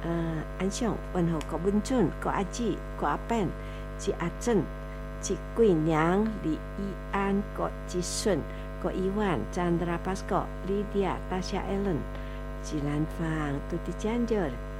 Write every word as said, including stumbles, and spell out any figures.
呃安详问候郭文俊、郭阿姊、郭阿笨、及阿正、及桂娘、李依安、郭吉顺、郭伊万、Chandra Pasco、Lydia、Tasha Allen、吉兰芳、杜迪江九、